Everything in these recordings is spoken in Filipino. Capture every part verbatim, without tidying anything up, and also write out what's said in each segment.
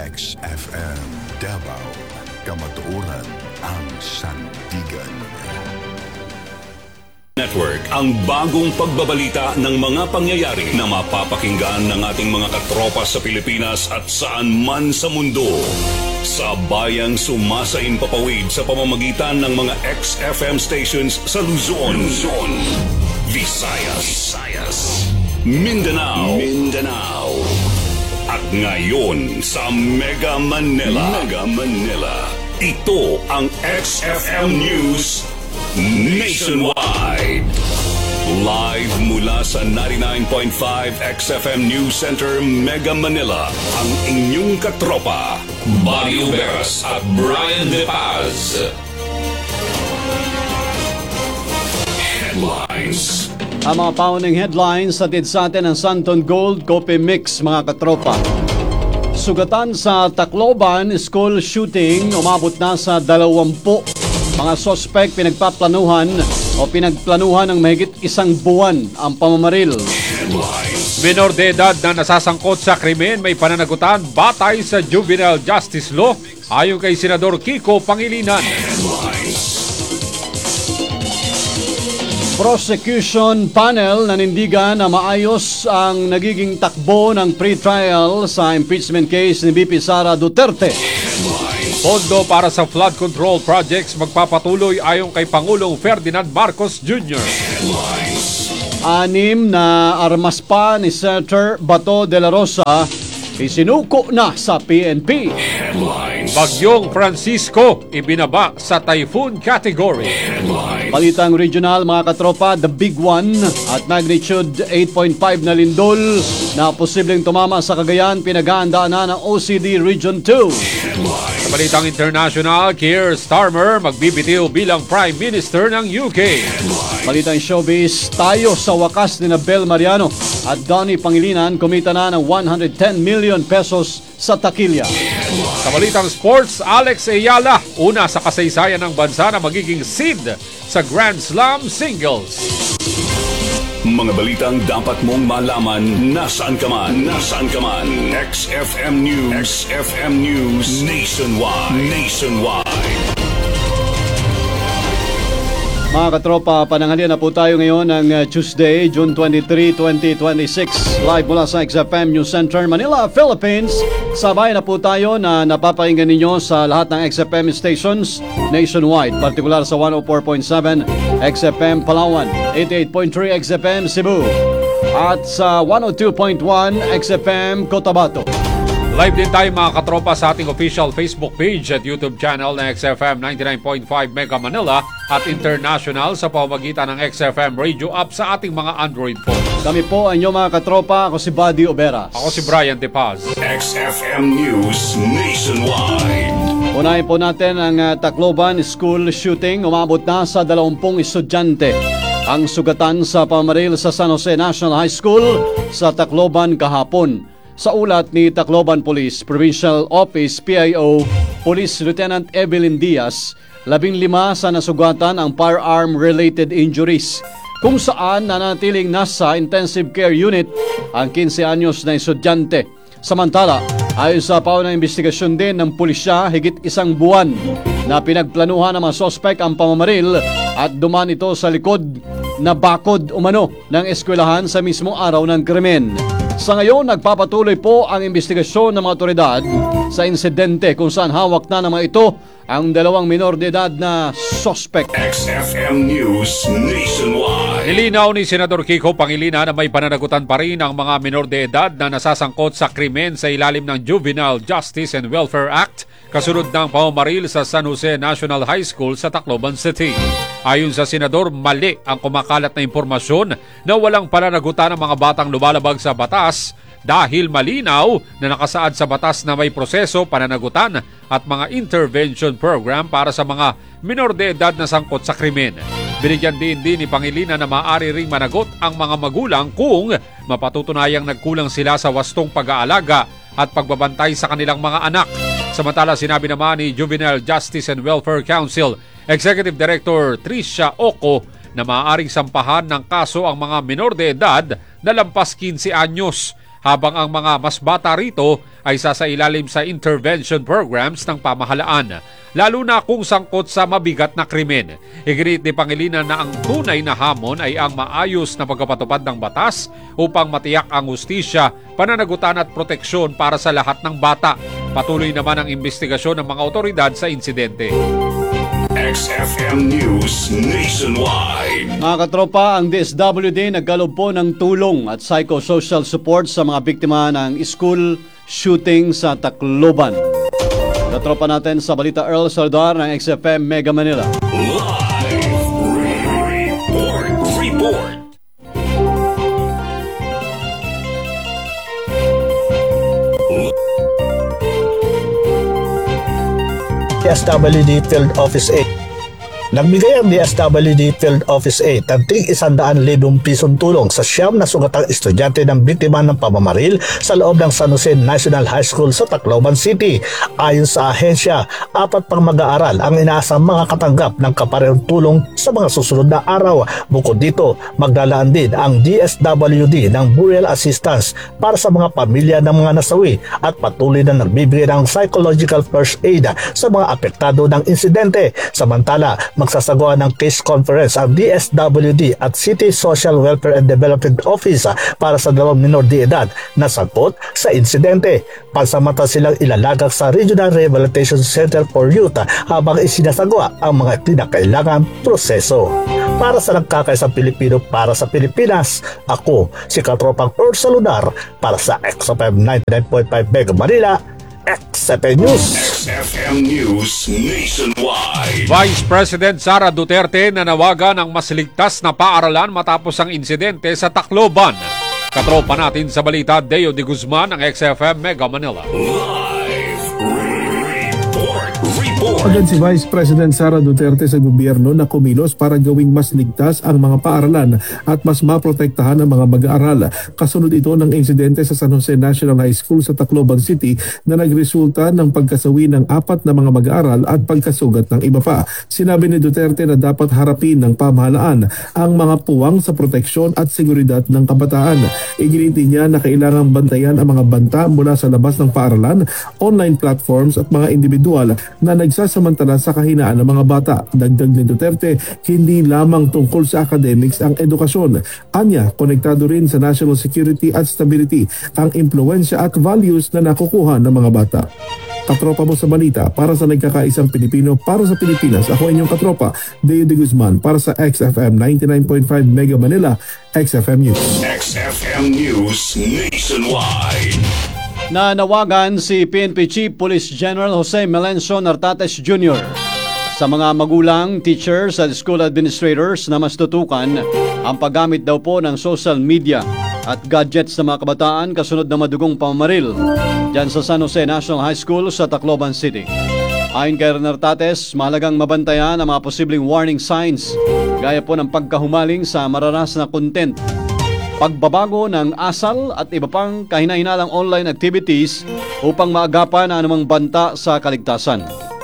X F M Davao, kamatuoran ang sandigan. Network, ang bagong pagbabalita ng mga pangyayari na mapapakinggan ng ating mga katropa sa Pilipinas at saan man sa mundo. Sa bayang sumasain papawid sa pamamagitan ng mga X F M stations sa Luzon, Luzon, Visayas, Visayas, Mindanao, Mindanao, at ngayon sa Mega Manila, Mega Manila. Ito ang X F M News Nationwide. Live mula sa ninety-nine point five X F M News Center, Mega Manila, ang inyong katropa, Buddy Uberas at Brian De Paz. Headlines. Ang mga paunang headlines atid sa atin ng Santon Gold Coffee Mix, mga katropa. Sugatan sa Tacloban school shooting, umabot na sa dalawampu. Mga sospek pinagpaplanuhan o pinagplanuhan ng mahigit isang buwan ang pamamaril. Minor de edad na nasasangkot sa krimen may pananagutan batay sa Juvenile Justice Law ayon kay Senador Kiko Pangilinan. Prosecution panel nanindigan na maayos ang nagiging takbo ng pre-trial sa impeachment case ni B P Sara Duterte. Pondo para sa flood control projects magpapatuloy ayon kay Pangulong Ferdinand Marcos Junior Anim na armas pa ni Senator Bato de la Rosa isinuko na sa P N P. Bagyong Francisco ibinaba sa typhoon category. Balitang regional, mga katropa, the big one at magnitude eight point five na lindol na posibleng tumama sa Cagayan, pinag-aandaan na ng O C D Region two. Sa balitang international, Keir Starmer magbibitiw bilang Prime Minister ng U K. Balitang showbiz, tayo sa wakas ni Bel Mariano at Donnie Pangilinan kumita na ng one hundred ten million pesos sa takilya. Sa balitang sports, Alex Ayala, una sa kasaysayan ng bansa na magiging seed sa Grand Slam singles. Mga balitang dapat mong malaman nasaan ka man, nasaan ka man. X F M News, X F M News Nationwide, Nationwide. Mga katropa, pananghalian na po tayo ngayon ng Tuesday, June twenty-third, twenty twenty-six. Live mula sa X F M News Center, Manila, Philippines. Sabay na po tayo na napapakinggan ninyo sa lahat ng X F M stations nationwide. Partikular sa one oh four point seven X F M Palawan, eighty-eight point three X F M Cebu, at sa one oh two point one X F M Cotabato. Live din tayo, mga katropa, sa ating official Facebook page at YouTube channel ng X F M ninety-nine point five Mega Manila at international sa pamamagitan ng X F M Radio app sa ating mga Android phones. Kami po ang inyong mga katropa. Ako si Buddy Uberas. Ako si Brian De Paz. X F M News Nationwide. Unahin po natin ang uh, Tacloban school shooting. Umabot na sa dalawampung estudyante ang sugatan sa pamaril sa San Jose National High School sa Tacloban kahapon. Sa ulat ni Tacloban Police Provincial Office P I O Police Lieutenant Evelyn Diaz, labing lima sa nasugatan ang firearm-related injuries, kung saan nanatiling nasa intensive care unit ang fifteen anyos na estudyante. Samantala, ayon sa paunang investigasyon din ng pulisya, higit isang buwan na pinagplanuhan ng mga sospek ang pamamaril at duman ito sa likod na bakod umano ng eskwelahan sa mismong araw ng krimen. Sa ngayon, nagpapatuloy po ang investigasyon ng mga otoridad sa insidente kung saan hawak na ng mga ito ang dalawang minor de edad na suspect. X F M News Nationwide. Nilinaw ni Senador Kiko Pangilinan na may pananagutan pa rin ang mga minor de edad na nasasangkot sa krimen sa ilalim ng Juvenile Justice and Welfare Act kasunod ng pamamaril sa San Jose National High School sa Tacloban City. Ayon sa Senador, mali ang kumakalat na impormasyon na walang pananagutan ng mga batang lumalabag sa batas dahil malinaw na nakasaad sa batas na may proseso, pananagutan at mga intervention program para sa mga minor de edad na sangkot sa krimen. Binigyan din din ni Pangilinan na maaari ring managot ang mga magulang kung mapatutunayang nagkulang sila sa wastong pag-aalaga at pagbabantay sa kanilang mga anak. Samantala, sinabi naman ni Juvenile Justice and Welfare Council Executive Director Tricia Oco na maaaring sampahan ng kaso ang mga minor de edad na lampas fifteen anyos habang ang mga mas bata rito ay sasailalim sa intervention programs ng pamahalaan, lalo na kung sangkot sa mabigat na krimen. Iginit ni Pangilinan na ang tunay na hamon ay ang maayos na pagpapatupad ng batas upang matiyak ang hustisya, pananagutan at proteksyon para sa lahat ng bata. Patuloy naman ang investigasyon ng mga otoridad sa insidente. X F M News Nationwide. Mga katropa, ang D S W D nagkaloob po ng tulong at psychosocial support sa mga biktima ng school shooting sa Tacloban. Katropa natin sa balita, Earl Saldar ng X F M Mega Manila. Live report, report. D S W D Field Office eight. Nagbigay ang D S W D Field Office eight ng tig isandaan libong pisong tulong sa siyam na sugatang estudyante ng biktima ng pamamaril sa loob ng San Jose National High School sa Tacloban City. Ayon sa ahensya, apat pang mag-aaral ang inaasang mga katanggap ng kaparehong tulong sa mga susunod na araw. Bukod dito, maglalaan din ang D S W D ng burial assistance para sa mga pamilya ng mga nasawi at patuloy na nagbibigay ng psychological first aid sa mga apektado ng insidente. Samantala, magsasagawa ng case conference ang D S W D at City Social Welfare and Development Office para sa dalawang minor de edad na sangkot sa insidente. Pansamantala silang ilalagak sa Regional Rehabilitation Center for Youth habang isinasagawa ang mga kinakailangan proseso. Para sa nagkakaisang Pilipino para sa Pilipinas, ako si Katropang Earl Saludar para sa X F M ninety-nine point five Mega Manila, X F M News. X F M News Nationwide. Vice President Sara Duterte nanawagan ng mas ligtas na paaralan matapos ang insidente sa Tacloban. Katropa natin sa balita, Deo de Guzman ng X F M Mega Manila. Live report, report. Agad si Vice President Sara Duterte sa gobyerno na kumilos para gawing mas ligtas ang mga paaralan at mas maprotektahan ang mga mag-aaral. Kasunod ito ng insidente sa San Jose National High School sa Tacloban City na nagresulta ng pagkasawi ng apat na mga mag-aaral at pagkasugat ng iba pa. Sinabi ni Duterte na dapat harapin ng pamahalaan ang mga puwang sa proteksyon at seguridad ng kabataan. Iginiti niya na kailangang bantayan ang mga banta mula sa labas ng paaralan, online platforms at mga individual na nagsasamantala sa kahinaan ng mga bata. Dagdag ni Duterte, hindi lamang tungkol sa academics ang edukasyon. Anya, konektado rin sa national security at stability ang impluensya at values na nakukuha ng mga bata. Katropa mo sa balita para sa nagkakaisang Pilipino para sa Pilipinas. Ako inyong katropa, Deo de Guzman para sa X F M ninety-nine point five Mega Manila, X F M News. X F M News Nationwide. Nanawagan si P N P Chief Police General Jose Melencio Nartates Junior sa mga magulang, teachers at school administrators na mas tutukan ang paggamit daw po ng social media at gadgets ng mga kabataan kasunod ng madugong pamamaril dyan sa San Jose National High School sa Tacloban City. Ayon kay Nartates, mahalagang mabantayan ang mga posibleng warning signs gaya po ng pagkahumaling sa mararas na content, pagbabago ng asal at iba pang kahina-hinalang online activities upang maagapan ang anumang banta sa kaligtasan.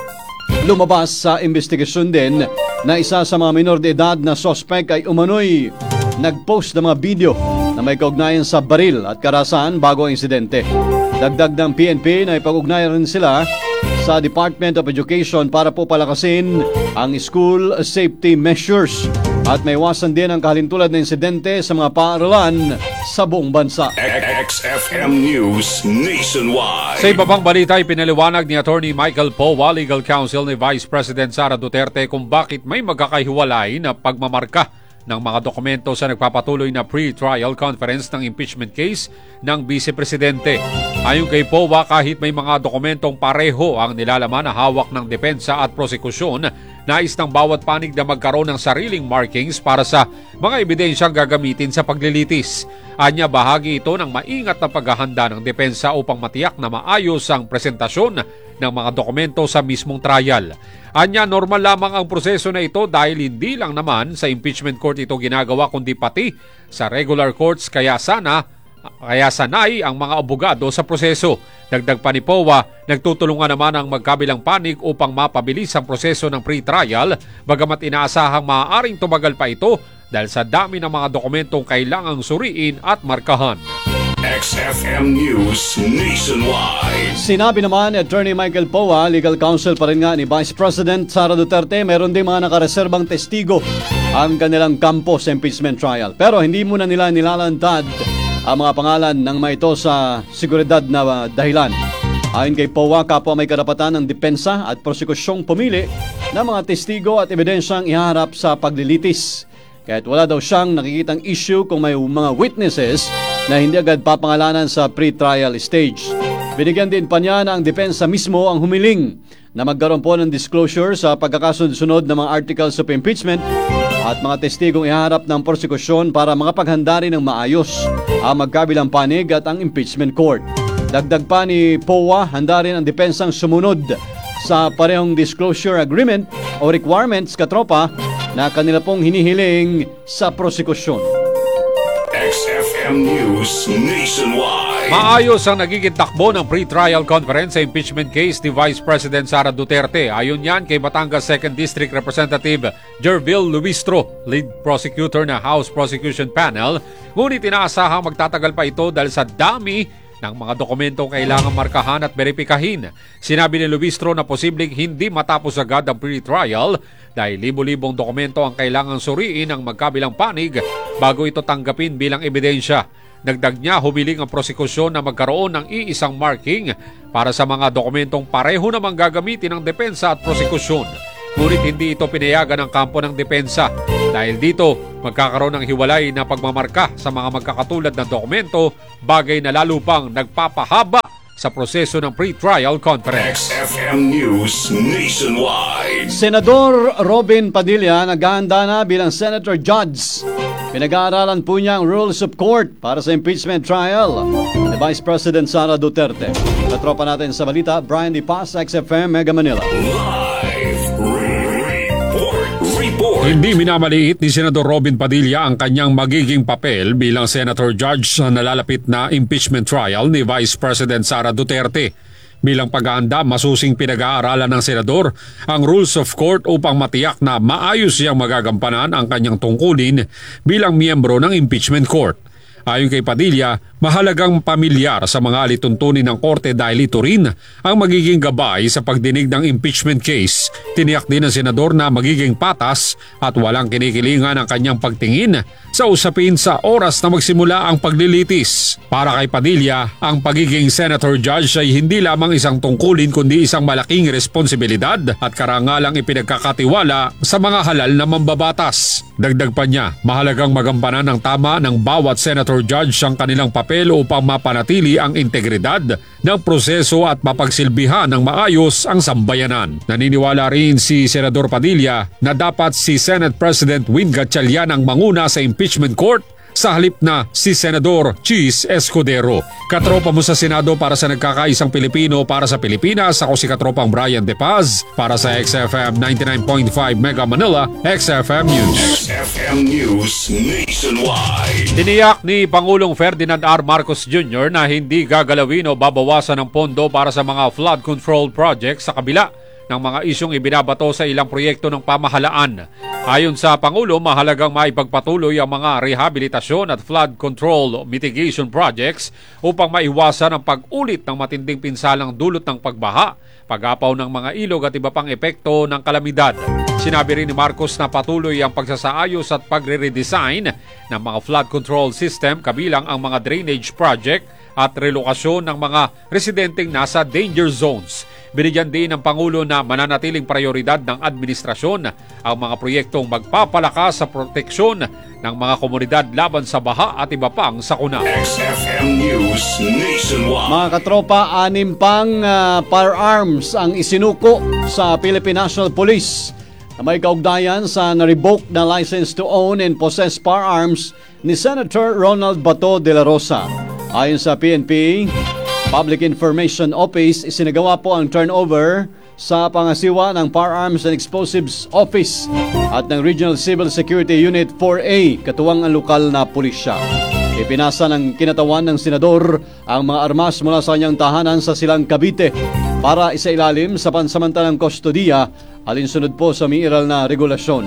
Lumabas sa investigasyon din na isa sa mga minor de edad na suspect ay umano'y nag-post ng mga video na may kaugnayan sa baril at karahasan bago ang insidente. Dagdag ng P N P na ipag-ugnayan rin sila sa Department of Education para po palakasin ang school safety measures at may iwasan din ang kahalintulad na insidente sa mga paaralan sa buong bansa. X F M News Nationwide. Sa iba pang balita, ipinaliwanag ni Attorney Michael Powa, Legal Counsel ni Vice President Sara Duterte kung bakit may magkakahiwalay na pagmamarka ng mga dokumento sa nagpapatuloy na pre-trial conference ng impeachment case ng Vice Presidente. Ayon kay Powa, kahit may mga dokumentong pareho ang nilalaman na hawak ng depensa at prosekusyon, nais ng bawat panig na magkaroon ng sariling markings para sa mga ebidensyang gagamitin sa paglilitis. Anya, bahagi ito ng maingat na paghahanda ng depensa upang matiyak na maayos ang presentasyon ng mga dokumento sa mismong trial. Anya, normal lamang ang proseso na ito dahil hindi lang naman sa impeachment court ito ginagawa kundi pati sa regular courts, kaya sana kaya sanay ang mga abogado sa proseso. Dagdag pa ni Powa, nagtutulungan naman ang magkabilang panig upang mapabilis ang proseso ng pre-trial, bagamat inaasahang maaaring tumagal pa ito dahil sa dami ng mga dokumentong kailangang suriin at markahan. X F M News Nationwide. Sinabi naman ni Attorney Michael Poa, legal counsel pa rin nga ni Vice President Sara Duterte, meron din mga nakareserbang testigo ang kanilang kampo sa impeachment trial. Pero hindi muna nila nilalantad ang mga pangalan ng mga ito sa seguridad na dahilan. Ayon kay Poa, kapwa may karapatan ng depensa at prosekusyong pumili ng mga testigo at ebidensyang iharap sa paglilitis. Kahit wala daw siyang nakikitang issue kung may mga witnesses na hindi agad papangalanan sa pre-trial stage. Binigyan din pa niya na ang depensa mismo ang humiling na magkaroon po ng disclosure sa pagkakasunod-sunod ng mga articles of impeachment at mga testigong iharap ng prosekusyon para makapaghanda rin ng maayos ang magkabilang panig at ang impeachment court. Dagdag pa ni Poa, handa rin ang depensang sumunod sa parehong disclosure agreement o requirements katropa na kanila pong hinihiling sa prosekusyon. X F M News Nationwide. Maayos ang nagiging takbo ng pre-trial conference sa impeachment case ni Vice President Sara Duterte. Ayon yan kay Batangas second District Representative Jervil Luistro, lead prosecutor na House Prosecution Panel. Ngunit inaasahang magtatagal pa ito dahil sa dami ng mga dokumentong kailangang markahan at beripikahin. Sinabi ni Luistro na posibleng hindi matapos agad ang pre-trial dahil libo-libong dokumento ang kailangang suriin ng magkabilang panig bago ito tanggapin bilang ebidensya. Dagdag niya, humiling ang prosekusyon na magkaroon ng iisang marking para sa mga dokumentong pareho namang gagamitin ng depensa at prosekusyon. Ngunit hindi ito pinayagan ng kampo ng depensa. Dahil dito, magkakaroon ng hiwalay na pagmamarka sa mga magkakatulad na dokumento, bagay na lalo pang nagpapahaba sa proseso ng pre-trial conference. X F M News Nationwide. Senador Robin Padilla naghahanda na bilang Senator Judge. Pinag-aaralan po niya ang rules of court para sa impeachment trial ni Vice President Sara Duterte. Katropa natin sa balita, Brian Di Paz, X F M Mega Manila. Live report. Report. Hindi minamaliit ni Senador Robin Padilla ang kanyang magiging papel bilang Senator Judge sa nalalapit na impeachment trial ni Vice President Sara Duterte. Bilang paghahanda, masusing pinag-aaralan ng senador ang rules of court upang matiyak na maayos siyang magagampanan ang kanyang tungkulin bilang miyembro ng impeachment court. Ayon kay Padilla, mahalagang pamilyar sa mga alituntunin ng korte dahil ito rin ang magiging gabay sa pagdinig ng impeachment case. Tiniyak din ng senador na magiging patas at walang kinikilingan ang kanyang pagtingin sa usapin sa oras na magsimula ang paglilitis. Para kay Padilla, ang pagiging senator judge ay hindi lamang isang tungkulin kundi isang malaking responsibilidad at karangalang ipinagkakatiwala sa mga halal na mambabatas. Dagdag pa niya, mahalagang magampanan ng tama ng bawat senator judge ang kanilang papel upang mapanatili ang integridad ng proseso at mapagsilbihan ng maayos ang sambayanan. Naniniwala rin si Senador Padilla na dapat si Senate President Win Gatchalian ang manguna sa impeachment court sa halip na si Senador Cheese Escudero. Katropa mo sa Senado para sa nagkakaisang Pilipino para sa Pilipinas, ako si Katropang Brian De Paz para sa X F M ninety-nine point five Mega Manila, X F M News. X F M News Nationwide. Tiniyak ni Pangulong Ferdinand R. Marcos Junior na hindi gagalawin o babawasan ng pondo para sa mga flood control projects sa kabila ng mga isyong ibinabato sa ilang proyekto ng pamahalaan. Ayon sa Pangulo, mahalagang maipagpatuloy ang mga rehabilitasyon at flood control mitigation projects upang maiwasan ang pag-ulit ng matinding pinsalang dulot ng pagbaha, pag-apaw ng mga ilog at iba pang epekto ng kalamidad. Sinabi rin ni Marcos na patuloy ang pagsasaayos at pagre-redesign ng mga flood control system kabilang ang mga drainage project at relokasyon ng mga residenteng nasa danger zones. Binigyan din ng Pangulo na mananatiling prioridad ng administrasyon ang mga proyektong magpapalakas sa proteksyon ng mga komunidad laban sa baha at iba pang sakuna. X F M News Nationwide. Mga katropa, anim pang uh, firearms ang isinuko sa Philippine National Police na may kaugnayan sa na-revoke na license to own and possess firearms ni Senator Ronald Bato de la Rosa. Ayon sa P N P, Public Information Office, isinagawa po ang turnover sa pangasiwa ng Firearms and Explosives Office at ng Regional Civil Security Unit four A, katuwang ang lokal na pulisya. Ipinasa ng kinatawan ng senador ang mga armas mula sa kanyang tahanan sa Silang Cavite para isailalim sa pansamantalang kustodiya alinsunod po sa umiiral na regulasyon.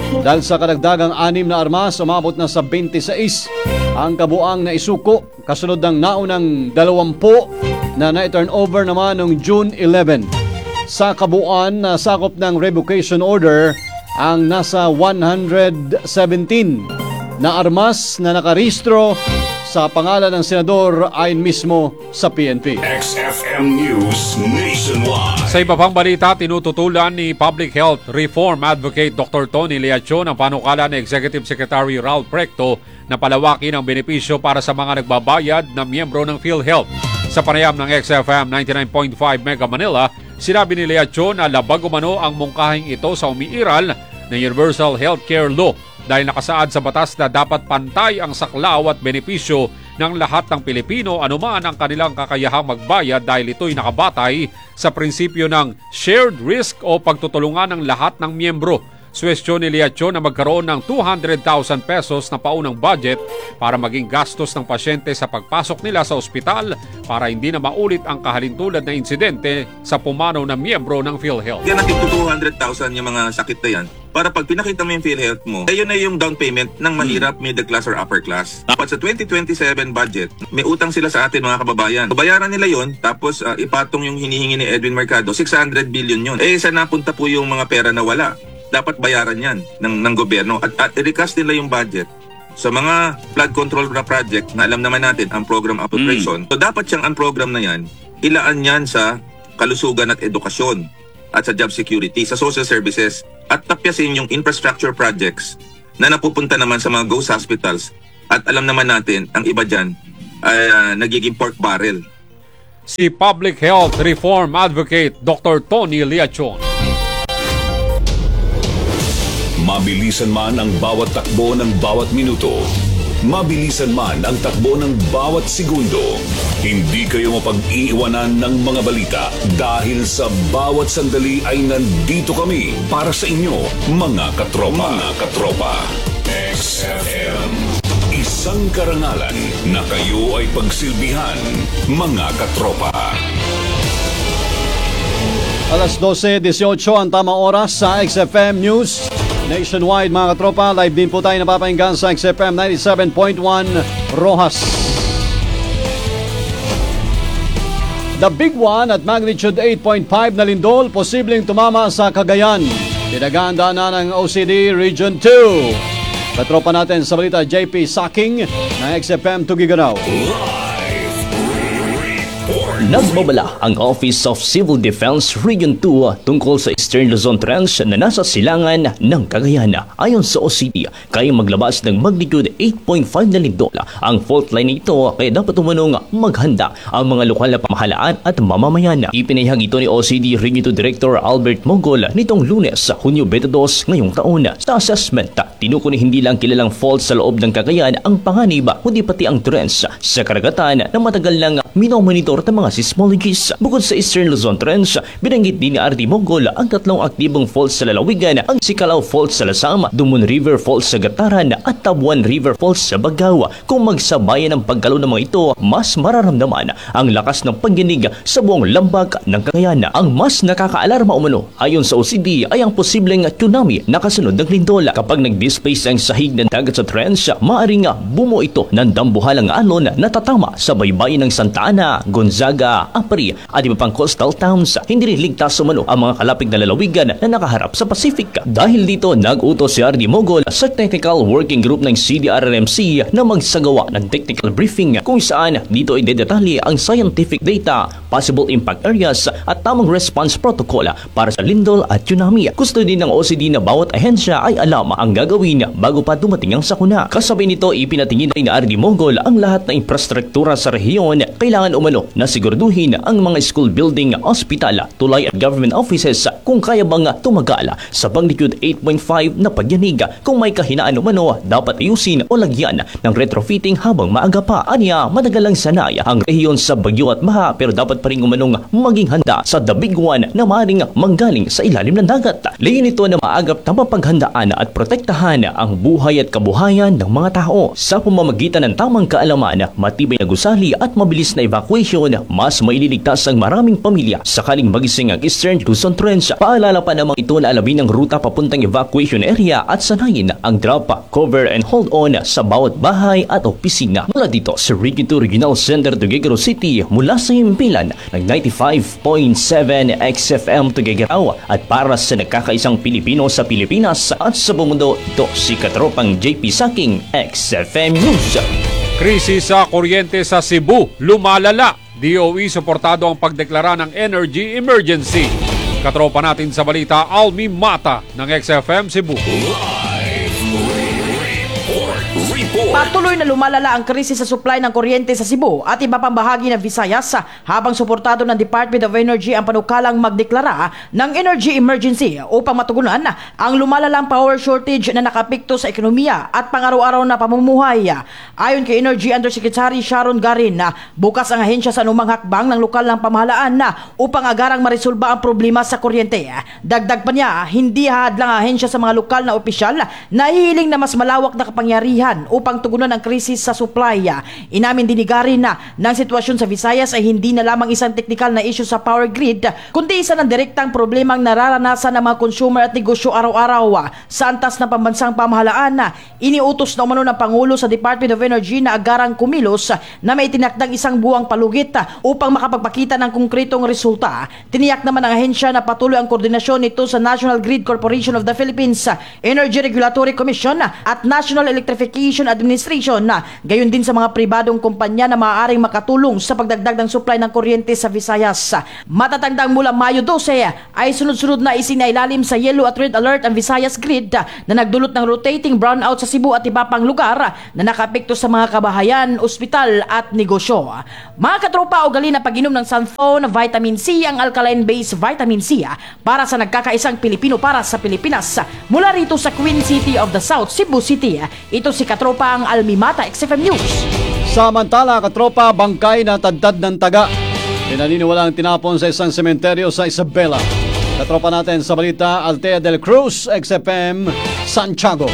Dahil sa kadagdagang anim na armas, umabot na sa twenty-six ang kabuang na isuko, kasunod ng naunang dalawampu na na-turn over naman noong June eleventh. Sa kabuuan na sakop ng revocation order ang nasa one hundred seventeen na armas na nakarehistro sa pangalan ng senador ayon mismo sa P N P. X F M News Nationwide. Sa iba pang balita, tinututulan ni Public Health Reform Advocate Doctor Tony Leachon ang panukala ni Executive Secretary Ralph Recto na palawakin ang benepisyo para sa mga nagbabayad na miyembro ng PhilHealth. Sa panayam ng X F M ninety-nine point five Mega Manila, sinabi ni Leachon na labag umano ang mungkahing ito sa umiiral ng Universal Healthcare Law dahil nakasaad sa batas na dapat pantay ang saklaw at benepisyo ng lahat ng Pilipino anuman ang kanilang kakayahang magbayad dahil ito'y nakabatay sa prinsipyo ng shared risk o pagtutulungan ng lahat ng miyembro. Suwestyon ni Leachon na magkaroon ng two hundred thousand pesos na paunang budget para maging gastos ng pasyente sa pagpasok nila sa ospital para hindi na maulit ang kahalintulad na insidente sa pumanaw na miyembro ng PhilHealth. Yan natin two hundred thousand yung mga sakit na yan para pag pinakita mo yung PhilHealth mo, ayun na yung down payment ng mahirap, middle class or upper class. Dapat sa twenty twenty-seven budget, may utang sila sa atin mga kababayan. Bayaran nila yon tapos uh, ipatong yung hinihingi ni Edwin Mercado, six hundred billion yun. Eh, saan napunta po yung mga pera na wala? Dapat bayaran yan ng, ng gobyerno at, at i-recast nila yung budget sa mga flood control na project na alam naman natin ang program appropriation. Mm. So dapat siyang ang program na yan, ilaan yan sa kalusugan at edukasyon at sa job security, sa social services at tapyasin yung infrastructure projects na napupunta naman sa mga ghost hospitals at alam naman natin ang iba dyan ay uh, nagiging pork barrel. Si Public Health Reform Advocate Doctor Tony Leachon. Mabilisan man ang bawat takbo ng bawat minuto, mabilisan man ang takbo ng bawat segundo, hindi kayo mapag-iiwanan ng mga balita dahil sa bawat sandali ay nandito kami para sa inyo, mga katropa. Mga katropa. X F M. Isang karangalan na kayo ay pagsilbihan, mga katropa. Alas twelve eighteen ang tamang oras sa X F M News Nationwide, mga katropa. Live din po tayo napapahinggan sa X F M ninety-seven point one Rojas. The big one at magnitude eight point five na lindol posibleng tumama sa Cagayan. Pinaghahandaan na ng O C D Region two. Katropa natin sa balita, J P Saking ng X F M Tugigaraw. Nagbabala ang Office of Civil Defense Region two tungkol sa Eastern Luzon Trench na nasa silangan ng Cagayan. Ayon sa O C D, kaya maglabas ng magnitude eight point five na lindol ang fault line nito, kaya dapat umanong maghanda ang mga lokal na pamahalaan at mamamayan. Ipinahayag ito ni O C D Region two Director Albert Mogol nitong Lunes, Hunyo twenty-two ngayong taon. Sa assessment, tinukoy hindi lang kilalang fault sa loob ng Cagayan ang panganib, kundi pati ang trench sa karagatan na matagal lang minomonitor ng mga seismologists. Bukod sa Eastern Luzon Trench, binanggit din ni R D Mogol ang tatlong aktibong fault sa lalawigan, ang Sicalao Fault sa Lasam, Dumon River Fault sa Gataran at Tabuan River Fault sa Bagao. Kung magsabayan ang pagkalo ng mga ito, mas mararamdaman ang lakas ng pagginig sa buong lambak ng Cagayan. Ang mas nakakaalarma umano ayon sa O C D ay ang posibleng tsunami na kasunod ng lindol. Kapag nag-displace ang sahig ng dagat sa trench, maaring bumo ito ng dambuhalang alon na tatama sa baybayin ng Santa Ana, Gonzaga, Apri at iba pang coastal towns. Hindi rin ligtas umano ang mga kalapig na lalawigan na nakaharap sa Pacific. Dahil dito, nag-utos si R D Mogol sa Technical Working Group ng C D R R M C na magsagawa ng technical briefing kung saan dito ay dedetalye ang scientific data, possible impact areas at tamang response protocol para sa lindol at tsunami. Gusto din ng O C D na bawat ahensya ay alam ang gagawin bago pa dumating ang sakuna. Kasabay nito, ipinatingin rin ni R D Mogol ang lahat ng infrastruktura sa rehiyon. Kailangan umano na siguraduhin ang mga school building, ospital, tulay at government offices kung kaya bang tumagal sa magnitude eight point five na pagyanig. Kung may kahinaan umano, dapat ayusin o lagyan ng retrofitting habang maaga pa. Anya, matagal lang sanay ang rehiyon sa bagyo at baha, pero dapat pa rin umanong maging handa sa the big one na maaaring manggaling sa ilalim ng dagat. Layon nito na maagap na mapaghandaan at protektahan ang buhay at kabuhayan ng mga tao sa pamamagitan ng tamang kaalaman, matibay na gusali at mabilis na evacuation. mas maililigtas ang maraming pamilya sakaling magising ang Eastern Luzon Trench. Paalala pa namang ito na alamin ang ruta papuntang evacuation area at sanayin ang drop, cover and hold on sa bawat bahay at opisina. Mula dito sa Region two Regional Center Tuguegarao City, mula sa himpilan ng ninety-five point seven X F M Tuguegarao at para sa nagkakaisang Pilipino sa Pilipinas at sa buong mundo, ito si Katropang J P Saking, X F M News. Krisis sa kuryente sa Cebu, lumalala. D O E suportado ang pagdeklara ng energy emergency. Katropa natin sa balita, Almi Mata ng X F M Cebu. Patuloy na lumalala ang krisis sa supply ng kuryente sa Cebu at iba pang bahagi ng Visayas habang suportado ng Department of Energy ang panukalang magdeklara ng energy emergency upang matugunan ang lumalalang power shortage na nakapikto sa ekonomiya at pang-araw-araw na pamumuhay. Ayon kay Energy Undersecretary Sharon Garin, bukas ang ahensya sa anumang hakbang ng lokal ng pamahalaan upang agarang maresolba ang problema sa kuryente. Dagdag pa niya, hindi hahadlang ang ahensya sa mga lokal na opisyal na hihiling na mas malawak na kapangyarihan upang tugunan ang krisis sa supply. Inamin din ni Garin na ng sitwasyon sa Visayas ay hindi na lamang isang technical na issue sa power grid, kundi isa ng direktang problemang nararanasan ng mga consumer at negosyo araw-araw. Sa antas ng pambansang pamahalaan, iniutos na umano ng Pangulo sa Department of Energy na agarang kumilos na may tinakdang isang buwang palugit upang makapagpakita ng konkretong resulta. Tiniyak naman ng ahensya na patuloy ang koordinasyon nito sa National Grid Corporation of the Philippines, Energy Regulatory Commission at National Electrification Administration, na gayon din sa mga pribadong kumpanya na maaaring makatulong sa pagdagdag ng supply ng kuryente sa Visayas. Matatandang mula Mayo twelve ay sunod-sunod na isinailalim sa yellow at red alert ang Visayas Grid na nagdulot ng rotating brownout sa Cebu at iba pang lugar na nakapekto sa mga kabahayan, ospital at negosyo. Mga katropa, ugali na pag-inom ng Sunphone Vitamin C, ang alkaline-based vitamin C para sa nagkakaisang Pilipino para sa Pilipinas. Mula rito sa Queen City of the South, Cebu City, ito si Katropa ang Almi Mata, X F M News. Samantala, katropa, bangkay na tadtad ng taga. Pinaniniwala ang tinapon sa isang sementeryo sa Isabela. Katropa natin sa balita, Altea del Cruz, X F M, Santiago.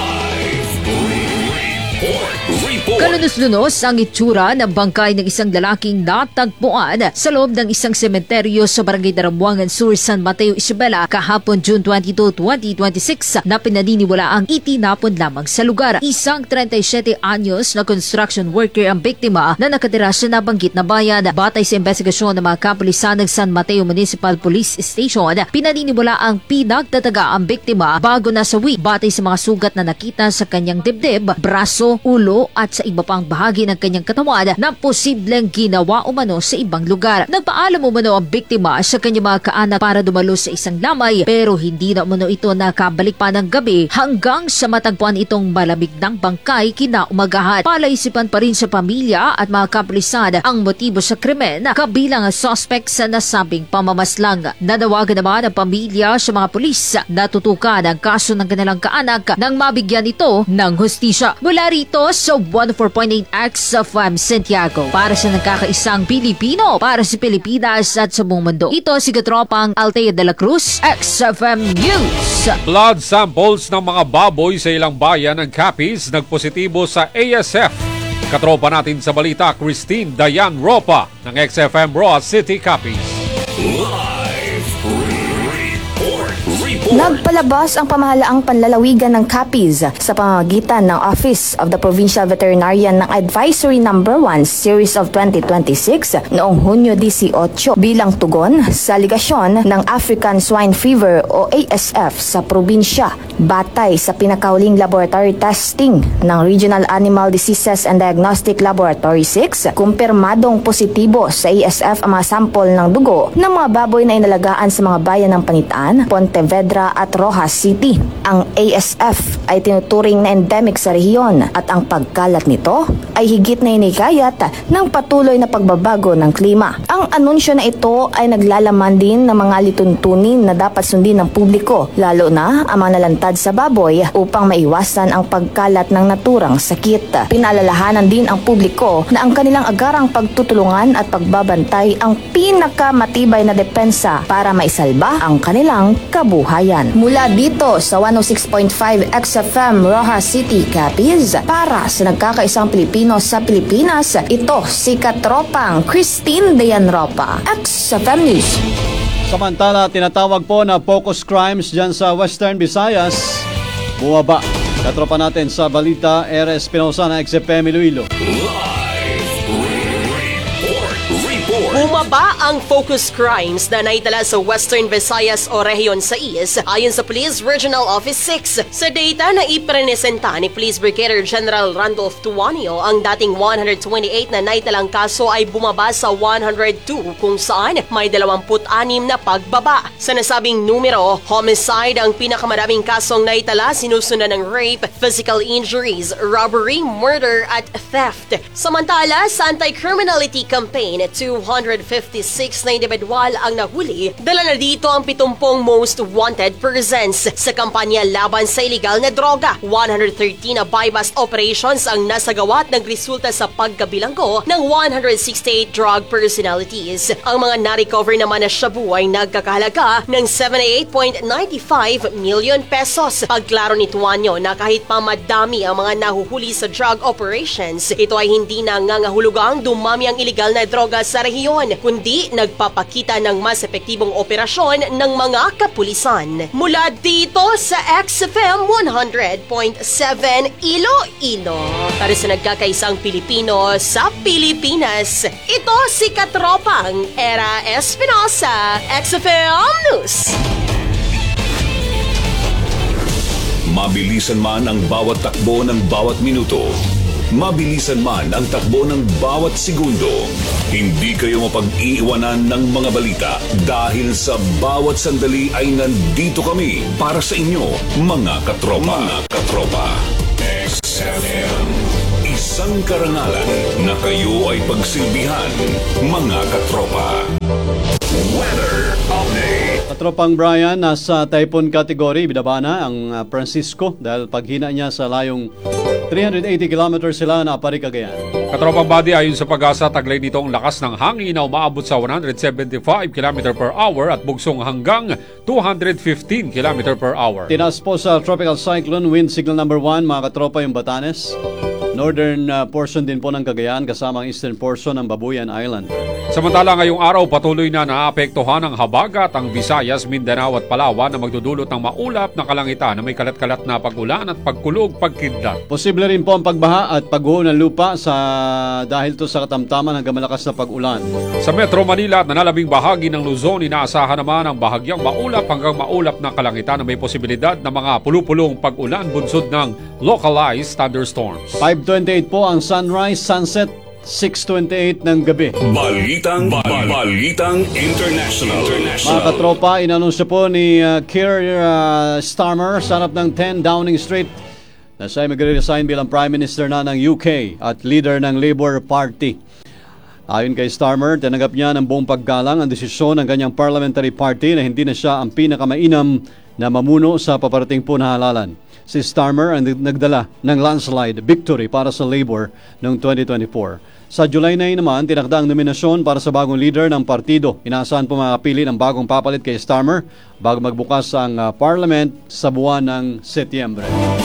Kalunos-lunos ang itsura ng bangkay ng isang lalaking natagpuan sa loob ng isang sementeryo sa Barangay Daramwangan Sur, San Mateo, Isabela kahapon June twenty-second, twenty twenty-six na pinaniniwala ang itinapon lamang sa lugar. Isang thirty-seven anyos na construction worker ang biktima na nakatira sa nabanggit na bayan. Batay sa investigasyon ng mga kapulisan ng San Mateo Municipal Police Station, pinaniniwala ang pinagtataga ang biktima bago nasawi batay sa mga sugat na nakita sa kanyang dibdib, braso, ulo at sa iba pang bahagi ng kanyang katawan na posibleng ginawa umano sa ibang lugar. Nagpaalam umano ang biktima sa kanyang mga kaanak para dumalo sa isang lamay pero hindi na umano ito nakabalik pa ng gabi hanggang sa matagpuan itong malamig ng bangkay kinaumagahan. Palaisipan pa rin sa pamilya at mga kapulisan ang motibo sa krimen kabilang ang suspect sa nasabing pamamaslang. Nanawagan naman ang pamilya sa mga pulis na tutukan ang kaso ng kanilang kaanak nang mabigyan ito ng hustisya. Mula rito sa one oh four point eight X of M Santiago, para sa nagkakaisang Pilipino para sa Pilipinas at sa buong mundo, ito si Katropang Altea de la Cruz, X F M News. Blood samples ng mga baboy sa ilang bayan ng Capiz nagpositibo sa A S F. Katropa natin sa balita, Christine Dayan Ropa ng X F M Roa City, Capiz. Nagpalabas ang pamahalaang panlalawigan ng Capiz sa pamamagitan ng Office of the Provincial Veterinarian ng Advisory number one Series of twenty twenty-six noong Hunyo eighteen bilang tugon sa aligasyon ng African Swine Fever o A S F sa probinsya. Batay sa pinakauling laboratory testing ng Regional Animal Diseases and Diagnostic Laboratory six, kumpirmadong positibo sa A S F ang mga sample ng dugo ng mga baboy na inalagaan sa mga bayan ng Panitan, Pontevedra at Rojas City. Ang A S F ay tinuturing na endemic sa rehiyon at ang pagkalat nito ay higit na hinikayat ng patuloy na pagbabago ng klima. Ang anunsyo na ito ay naglalaman din ng mga lituntunin na dapat sundin ng publiko, lalo na ang mga nalantad sa baboy upang maiwasan ang pagkalat ng naturang sakit. Pinalalahanan din ang publiko na ang kanilang agarang pagtutulungan at pagbabantay ang pinakamatibay na depensa para maisalba ang kanilang kabuhayan. bayan. Mula dito sa one oh six point five X F M Rojas City, Capiz, para sa nagkakaisang Pilipino sa Pilipinas, ito si Katropang Christine Dayan Ropa, X F M News. Samantala, tinatawag po na focus crimes dyan sa Western Visayas, bumaba. Katropa natin sa balita, R. Espinosa na X F M Iloilo. Bumaba ang focus crimes na naitala sa Western Visayas o Region sais ayon sa Police Regional Office six. Sa data na iprenesenta ni Police Brigadier General Randolph Tuanio, ang dating one hundred twenty-eight na naitalang kaso ay bumaba sa one hundred two kung saan may twenty-six na pagbaba. Sa nasabing numero, homicide ang pinakamaraming kasong naitala, sinusundan ng rape, physical injuries, robbery, murder at theft. Samantala, sa anti-criminality campaign, two hundred fifty-six na individual ang nahuli. Dala na dito ang seventy most wanted persons. Sa kampanya laban sa illegal na droga, one hundred thirteen na buy-bust operations ang nasagawa at nagresulta sa pagkabilanggo ng one hundred sixty-eight drug personalities. Ang mga na-recover naman na shabu ay nagkakahalaga ng seventy-eight point nine five million pesos. Pagklaro ni Tuanyo na kahit pa madami ang mga nahuhuli sa drug operations, ito ay hindi nangangahulugang dumami ang illegal na droga sa rehiyon, kundi nagpapakita ng mas epektibong operasyon ng mga kapulisan. Mula dito sa X F M one hundred point seven Iloilo, para sa nagkakaisang Pilipino sa Pilipinas, ito si Katropang Era Espinosa, X F M News. Mabilisan man ang bawat takbo ng bawat minuto, mabilisan man ang takbo ng bawat segundo, hindi kayo mapag-iiwanan ng mga balita dahil sa bawat sandali ay nandito kami para sa inyo, mga katropa. Mga katropa. X F M. Isang karangalan na kayo ay pagsilbihan, mga katropa. Weather update. Katropang Brian, nasa typhoon category, binaba na ang uh, Francisco dahil paghina niya sa layong three hundred eighty kilometers sila na Apari, Cagayan. Katropang Body, ayon sa Pag-asa, taglay nito ang lakas ng hangin na umaabot sa one hundred seventy-five kilometers per hour at bugsong hanggang two hundred fifteen kilometers per hour. Tinaas po sa tropical cyclone, wind signal number one, mga katropa, yung Batanes. Northern uh, portion din po ng Cagayan kasama ang eastern portion ng Babuyan Island. Samantala, ngayong araw patuloy na naapektuhan ng habagat ang Visayas, Mindanao at Palawan na magdudulot ng maulap na kalangitan na may kalat-kalat na pag-ulan at pagkulog, pagkidlat. Posible rin po ang pagbaha at pagguho ng lupa sa dahil to sa katamtaman hanggang malakas na pag-ulan. Sa Metro Manila at nanalabing bahagi ng Luzon, inaasahan naman ang bahagyang maulap hanggang maulap na kalangitan na may posibilidad ng mga pulupulong pag-ulan bunsod ng localized thunderstorms. five twenty-eight po ang sunrise, sunset six twenty-eight ng gabi. Balitang, bal- Balitang International. International. Mga katropa, inanunsyo po ni uh, Keir uh, Starmer sa harap ng ten Downing Street na siya ay magre-resign bilang Prime Minister na ng U K at leader ng Labour Party. Ayon kay Starmer, tinanggap niya ng buong paggalang ang desisyon ng kanyang parliamentary party na hindi na siya ang pinakamainam na mamuno sa paparating po na halalan. Si Starmer ang nagdala ng landslide victory para sa Labour noong twenty twenty-four. Sa July nine naman, tinakda ang nominasyon para sa bagong leader ng partido. Inaasahan po makapili ng bagong papalit kay Starmer bago magbukas ang uh, parliament sa buwan ng Setyembre.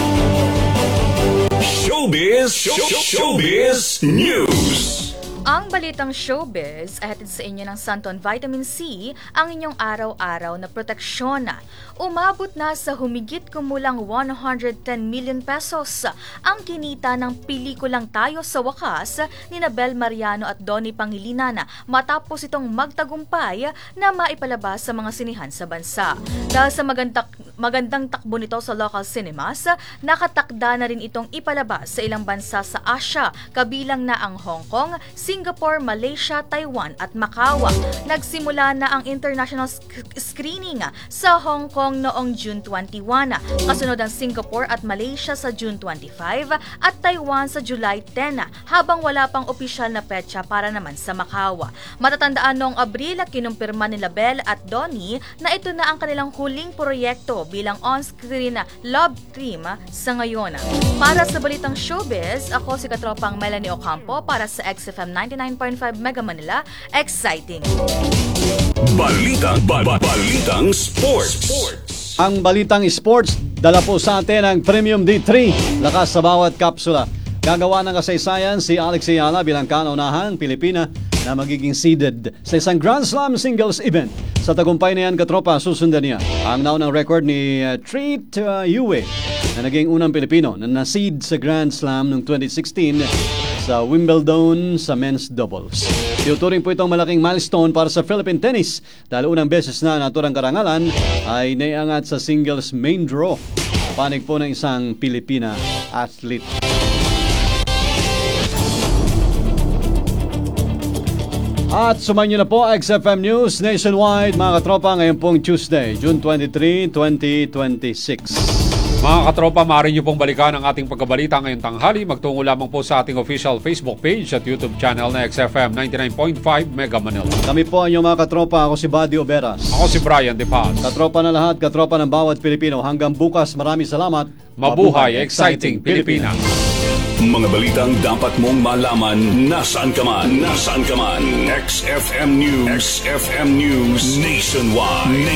Showbiz, show, Showbiz News. Ang balitang showbiz ay hatid sa inyo ng Santon Vitamin C, ang inyong araw-araw na proteksyon. Umabot na sa humigit kumulang one hundred ten million pesos ang kinita ng pelikulang Tayo sa Wakas ni Bel Mariano at Donnie Pangilinan matapos itong magtagumpay na maipalabas sa mga sinihan sa bansa. Dahil sa magandang, magandang takbo nito sa local cinemas, nakatakda na rin itong ipalabas sa ilang bansa sa Asia, kabilang na ang Hong Kong, Singapore, Malaysia, Taiwan at Macau. Nagsimula na ang international sk- screening sa Hong Kong noong June twenty-one. Kasunod ang Singapore at Malaysia sa June twenty-five at Taiwan sa July ten, habang wala pang opisyal na petsa para naman sa Macau. Matatandaan noong Abril, kinumpirma ni Bel at Donnie na ito na ang kanilang huling proyekto bilang on-screen love team sa ngayon. Para sa balitang showbiz, ako si katropang Melanie Ocampo para sa X F M ninety-nine point five Mega Manila. Exciting! Balitang, ba- Balitang Sports. Sports. Ang balitang sports, dala po sa atin ang Premium D three. Lakas sa bawat kapsula. Gagawa ng kasaysayan si Alex Ayala bilang kauna-unahang Pilipina na magiging seeded sa isang Grand Slam singles event. Sa tagumpay na yan, katropa, susundan niya ang naunang record ni uh, Treat uh, Yue na naging unang Pilipino na na-seed sa Grand Slam noong twenty sixteen sa Wimbledon sa men's doubles. Tinuturing po itong malaking milestone para sa Philippine tennis dahil unang beses na naturang karangalan ay naiangat sa singles main draw. Panig po ng isang Pilipina athlete. At sumayin niyo na po X F M News Nationwide, mga katropa, ngayon pong Tuesday, June twenty-third, twenty twenty-six. Mga katropa, maaari niyo pong balikan ang ating pagkabalita ngayong tanghali. Magtungo lamang po sa ating official Facebook page at YouTube channel na X F M ninety-nine point five Mega Manila. Kami po ang inyong mga katropa. Ako si Buddy Oberas. Ako si Brian De Paz. Katropa na lahat, katropa ng bawat Pilipino. Hanggang bukas, maraming salamat. Mabuhay, exciting Pilipinas. Mga balitang dapat mong malaman nasaan ka man. Nasaan ka man. X F M News. X F M News Nationwide.